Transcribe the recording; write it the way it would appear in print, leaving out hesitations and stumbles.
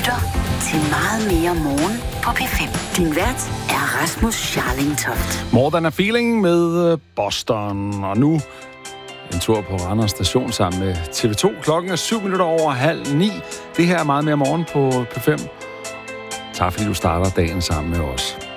lytter til Meget mere morgen på P5. Din vært er Rasmus Scharling-Toft. More Than a Feeling med Boston. Og nu en tur på Randers Station sammen med TV2. Klokken er 7:07. Det her er Meget mere morgen på P5. Tak fordi du starter dagen sammen med os.